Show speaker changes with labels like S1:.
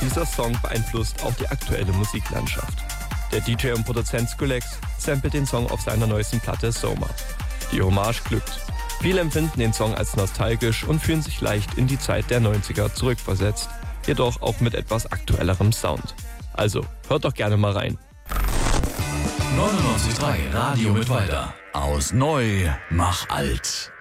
S1: Dieser Song beeinflusst auch die aktuelle Musiklandschaft. Der DJ und Produzent Skrillex samplet den Song auf seiner neuesten Platte Soma. Die Hommage glückt. Viele empfinden den Song als nostalgisch und fühlen sich leicht in die Zeit der 90er zurückversetzt, jedoch auch mit etwas aktuellerem Sound. Also, hört doch gerne mal rein.
S2: 99.3 Radio Mittweida. Aus neu, mach alt.